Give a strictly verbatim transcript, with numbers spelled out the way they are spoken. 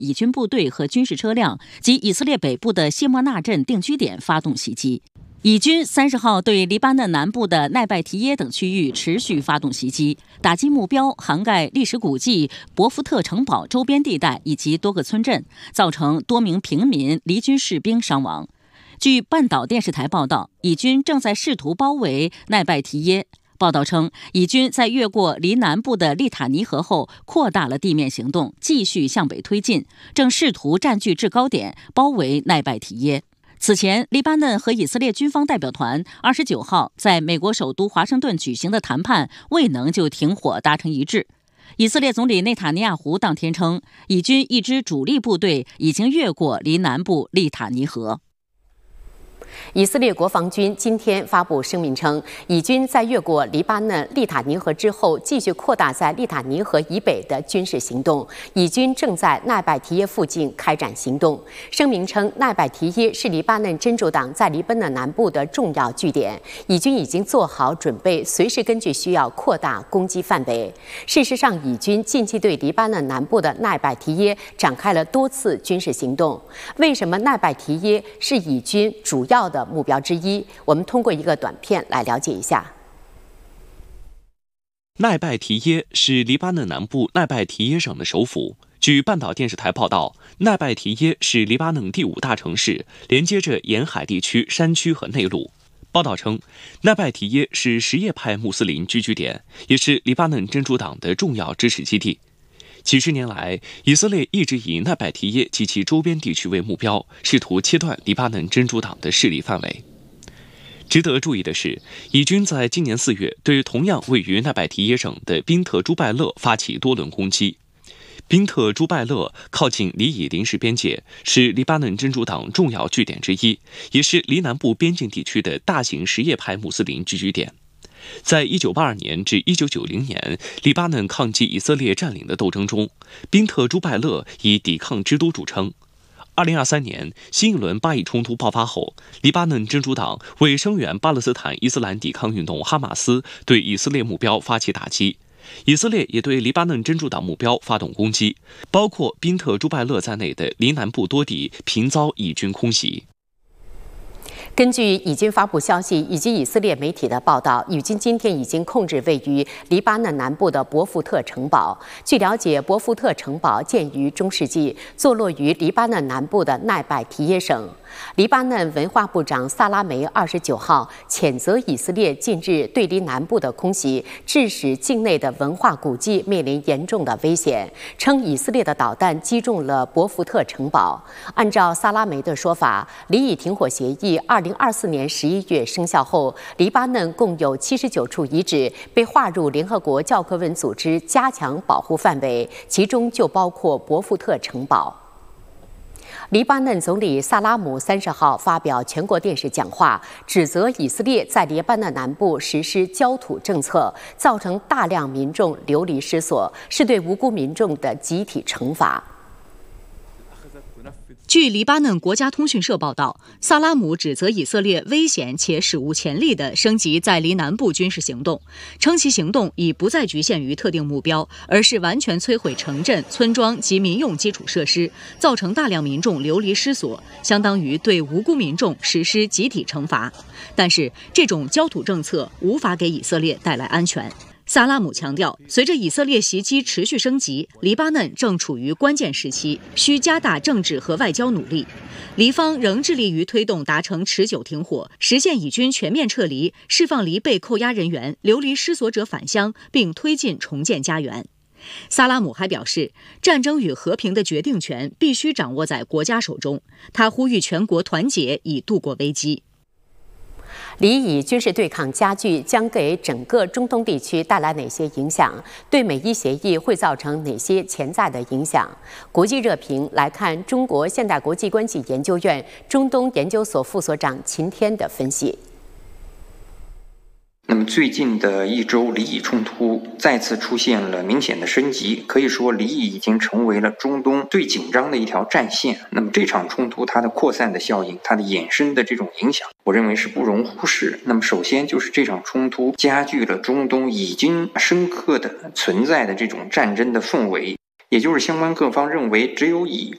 以军部队和军事车辆及以色列北部的谢莫纳镇定居点发动袭击。以军三十号对黎巴嫩南部的奈拜提耶等区域持续发动袭击，打击目标涵盖历史古迹博福特城堡周边地带以及多个村镇，造成多名平民、离军士兵伤亡。据半岛电视台报道，以军正在试图包围奈拜提耶。报道称，以军在越过离南部的利塔尼河后，扩大了地面行动，继续向北推进，正试图占据制高点，包围奈拜提耶。此前，黎巴嫩和以色列军方代表团二十九号在美国首都华盛顿举行的谈判未能就停火达成一致。以色列总理内塔尼亚胡当天称，以军一支主力部队已经越过离南部利塔尼河。 以色列国防军今天发布声明称，以军在越过黎巴嫩利塔尼河之后，继续扩大在利塔尼河以北的军事行动。以军正在奈拜提耶附近开展行动。声明称，奈拜提耶是黎巴嫩真主党在黎巴嫩南部的重要据点，以军已经做好准备，随时根据需要扩大攻击范围。事实上，以军近期对黎巴嫩南部的奈拜提耶展开了多次军事行动。为什么奈拜提耶是以军主要的目标之一？我们通过一个短片来了解一下。 奈拜提耶是黎巴嫩南部奈拜提耶省的首府。据半岛电视台报道，奈拜提耶是黎巴嫩第五大城市，连接着沿海地区山区和内陆。报道称，奈拜提耶是什叶派穆斯林聚居点，也是黎巴嫩真主党的重要支持基地。几十年来，以色列一直以奈拜提耶及其周边地区为目标，试图切断黎巴嫩真主党的势力范围。值得注意的是，以军在今年四月对同样位于奈拜提耶省的宾特朱拜勒发起多轮攻击。宾特朱拜勒靠近黎以临时边界，是黎巴嫩真主党重要据点之一，也是黎南部边境地区的大型什叶派穆斯林聚居点。在一九八二年至一九九零年黎巴嫩抗击以色列占领的斗争中，宾特朱拜勒以抵抗之都著称。二零二三年新一轮巴以冲突爆发后，黎巴嫩真主党为声援巴勒斯坦伊斯兰抵抗运动哈马斯对以色列目标发起打击，以色列也对黎巴嫩真主党目标发动攻击，包括宾特朱拜勒在内的黎南部多地频遭以军空袭。 根据以军发布消息以及以色列媒体的报道，以军今天已经控制位于黎巴嫩南部的博福特城堡。据了解，博福特城堡建于中世纪，坐落于黎巴嫩南部的奈拜提耶省。黎巴嫩文化部长萨拉梅二十九号谴责以色列近日对黎南部的空袭，致使境内的文化古迹面临严重的危险，称以色列的导弹击中了博福特城堡。按照萨拉梅的说法，黎以停火协议二零二四年十一月生效后，黎巴嫩共有七十九处遗址被划入联合国教科文组织加强保护范围，其中就包括博福特城堡。黎巴嫩总理萨拉姆三十号发表全国电视讲话，指责以色列在黎巴嫩南部实施焦土政策，造成大量民众流离失所，是对无辜民众的集体惩罚。 据黎巴嫩国家通讯社报道，萨拉姆指责以色列危险且史无前例地升级在黎南部军事行动，称其行动已不再局限于特定目标，而是完全摧毁城镇、村庄及民用基础设施，造成大量民众流离失所，相当于对无辜民众实施集体惩罚。但是，这种焦土政策无法给以色列带来安全。萨拉姆强调，随着以色列袭击持续升级，黎巴嫩正处于关键时期，需加大政治和外交努力。黎方仍致力于推动达成持久停火，实现以军全面撤离，释放黎被扣押人员、流离失所者返乡，并推进重建家园。萨拉姆还表示，战争与和平的决定权必须掌握在国家手中。他呼吁全国团结，以度过危机。 黎以军事对抗加剧将给整个中东地区带来哪些影响？对美伊协议会造成哪些潜在的影响？国际热评来看中国现代国际关系研究院中东研究所副所长秦天的分析。 那么最近的一周，黎以冲突再次出现了明显的升级，可以说黎以已经成为了中东最紧张的一条战线。那么这场冲突它的扩散的效应，它的衍生的这种影响，我认为是不容忽视。那么首先就是这场冲突加剧了中东已经深刻的存在的这种战争的氛围，也就是相关各方认为，只有以